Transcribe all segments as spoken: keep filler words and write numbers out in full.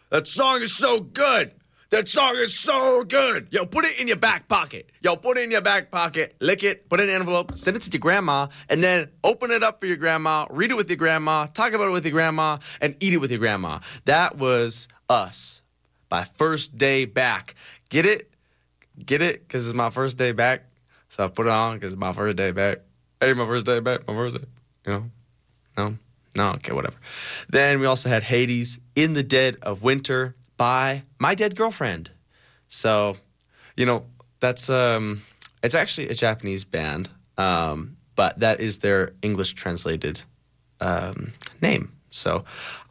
That song is so good. That song is so good. Yo, put it in your back pocket. Yo, put it in your back pocket. Lick it. Put it in an envelope. Send it to your grandma. And then open it up for your grandma. Read it with your grandma. Talk about it with your grandma. And eat it with your grandma. That was Us by First Day Back. Get it? Get it? Because it's my first day back. So I put it on because it's my first day back. Hey, my first day back. My first day. You know? No? No? Okay, whatever. Then we also had Hades, In the Dead of Winter, by My Dead Girlfriend. So, you know, that's, um, it's actually a Japanese band, um, but that is their English translated um, name. So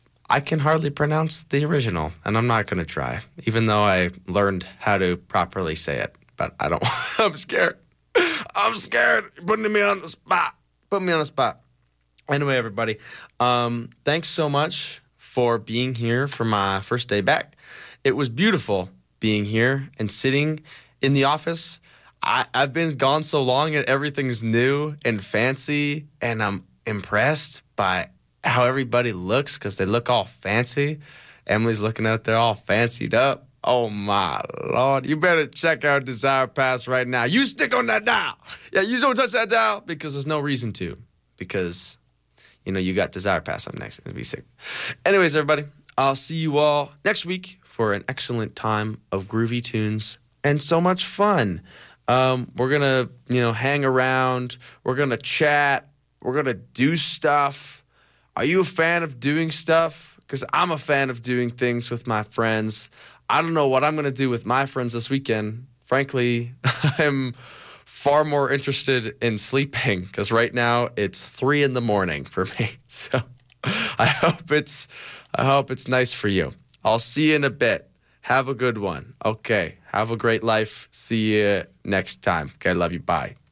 I can hardly pronounce the original, and I'm not going to try, even though I learned how to properly say it, but I don't, I'm scared. I'm scared. You're putting me on the spot. Put me on the spot. Anyway, everybody, um, thanks so much for being here for my first day back. It was beautiful being here and sitting in the office. I, I've been gone so long and everything's new and fancy, and I'm impressed by how everybody looks because they look all fancy. Emily's looking out there all fancied up. Oh, my Lord. You better check out Desire Pass right now. You stick on that dial. Yeah, you don't touch that dial because there's no reason to. Because, you know, you got Desire Pass up next. It'll be sick. Anyways, everybody, I'll see you all next week for an excellent time of groovy tunes and so much fun. Um, we're going to, you know, hang around. We're going to chat. We're going to do stuff. Are you a fan of doing stuff? Because I'm a fan of doing things with my friends. I don't know what I'm going to do with my friends this weekend. Frankly, I'm far more interested in sleeping because right now it's three in the morning for me. So I hope it's I hope it's nice for you. I'll see you in a bit. Have a good one. Okay. Have a great life. See you next time. Okay. Love you. Bye.